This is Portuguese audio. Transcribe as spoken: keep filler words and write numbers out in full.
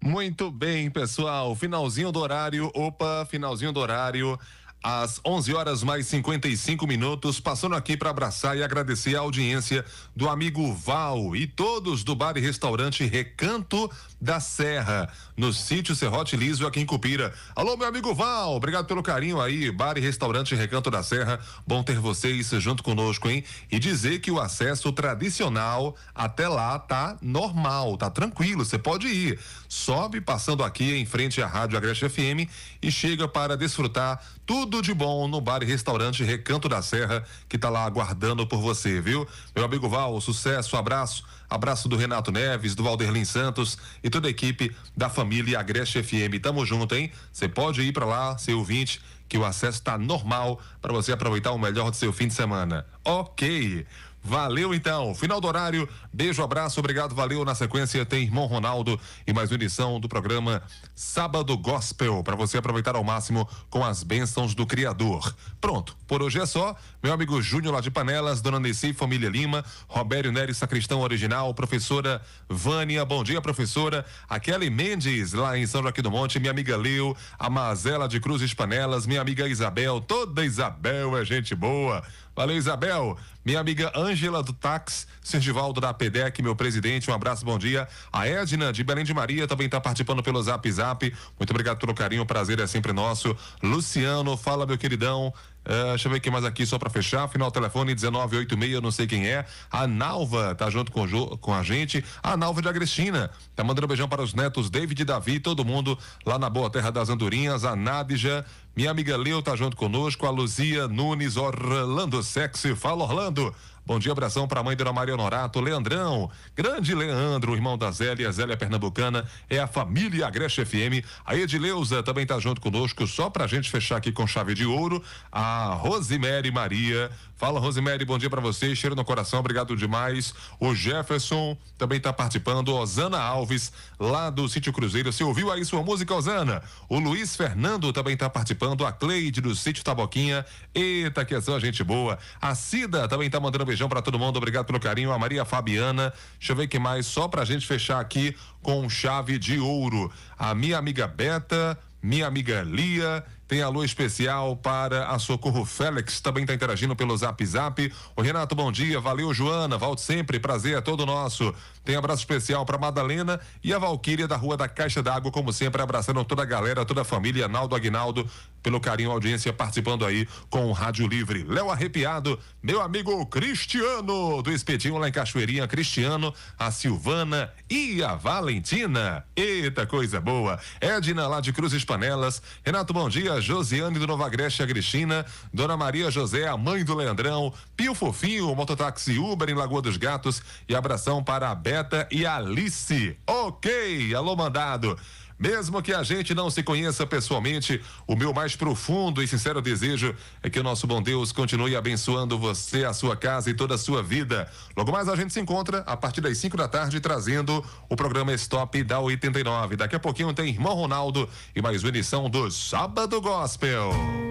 Muito bem, pessoal. Finalzinho do horário. Opa, finalzinho do horário. Às onze horas mais cinquenta e cinco minutos, passando aqui para abraçar e agradecer a audiência do amigo Val e todos do bar e restaurante Recanto da Serra, no sítio Serrote Liso, aqui em Cupira. Alô, meu amigo Val, obrigado pelo carinho aí, bar e restaurante Recanto da Serra, bom ter vocês junto conosco, hein? E dizer que o acesso tradicional até lá tá normal, tá tranquilo, você pode ir. Sobe passando aqui em frente à Rádio Agreste F M e chega para desfrutar tudo de bom no bar e restaurante Recanto da Serra, que tá lá aguardando por você, viu? Meu amigo Val, sucesso, abraço, abraço do Renato Neves, do Valderlin Santos e toda a equipe da família Agreste F M. Tamo junto, hein? Você pode ir para lá, seu ouvinte, que o acesso tá normal para você aproveitar o melhor do seu fim de semana. Ok. Valeu então, final do horário, beijo, abraço, obrigado, valeu. Na sequência tem Irmão Ronaldo e mais uma edição do programa Sábado Gospel, para você aproveitar ao máximo com as bênçãos do Criador. Pronto, por hoje é só. Meu amigo Júnior lá de Panelas, Dona Nessi, família Lima, Robério Nery, sacristão original, professora Vânia, bom dia, professora. A Kelly Mendes, lá em São Joaquim do Monte, minha amiga Leu, a Mazela de Cruzes Panelas, minha amiga Isabel, toda Isabel é gente boa. Valeu, Isabel. Minha amiga Ângela do Táxi, Sergivaldo da Pedec, meu presidente, um abraço, bom dia. A Edna de Belém de Maria também está participando pelo Zap Zap. Muito obrigado pelo carinho, o prazer é sempre nosso. Luciano, fala, meu queridão. Uh, deixa eu ver aqui mais aqui só para fechar. Final telefone dezenove oitenta e seis, não sei quem é. A Nalva tá junto com, com a gente. A Nalva de Agrestina tá mandando um beijão para os netos David e Davi, todo mundo lá na boa terra das Andorinhas. A Nádija, minha amiga Leo tá junto conosco. A Luzia Nunes, Orlando Sexy, fala Orlando. Bom dia, abração para a mãe Dona Maria Honorato, Leandrão, grande Leandro, irmão da Zélia, Zélia Pernambucana, é a família Agreste F M. A Edileuza também tá junto conosco, só pra gente fechar aqui com chave de ouro. A Rosemary Maria, fala Rosemary, bom dia para você, cheiro no coração, obrigado demais. O Jefferson também tá participando, Osana Alves, lá do Sítio Cruzeiro, você ouviu aí sua música, Osana? O Luiz Fernando também tá participando, a Cleide do Sítio Taboquinha, eita que é só gente boa. A Cida também tá mandando beijão para todo mundo, obrigado pelo carinho. A Maria Fabiana, deixa eu ver que mais, só pra gente fechar aqui com chave de ouro. A minha amiga Beta, minha amiga Lia, tem alô especial para a Socorro Félix, também está interagindo pelo Zap Zap. O Renato, bom dia, valeu Joana, volte sempre, prazer é todo nosso. Tem abraço especial para Madalena e a Valquíria da Rua da Caixa d'Água, como sempre, abraçando toda a galera, toda a família, Naldo Aguinaldo, pelo carinho, audiência, participando aí com o Rádio Livre. Léo Arrepiado, meu amigo Cristiano, do Espetinho lá em Cachoeirinha, Cristiano, a Silvana e a Valentina. Eita, coisa boa. Edna lá de Cruzes Panelas. Renato, bom dia. Josiane do Nova Agreste, Agrestina, Dona Maria José, a mãe do Leandrão, Pio Fofinho, mototáxi Uber em Lagoa dos Gatos e abração para a Beta e a Alice. Ok, alô mandado. Mesmo que a gente não se conheça pessoalmente, o meu mais profundo e sincero desejo é que o nosso bom Deus continue abençoando você, a sua casa e toda a sua vida. Logo mais a gente se encontra a partir das cinco da tarde trazendo o programa Stop da oitenta e nove. Daqui a pouquinho tem Irmão Ronaldo e mais uma edição do Sábado Gospel.